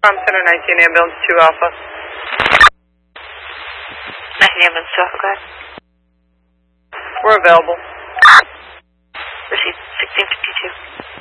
Center 19 Ambulance 2 Alpha. 19 Ambulance 2 Alpha, go ahead. We're available. Received.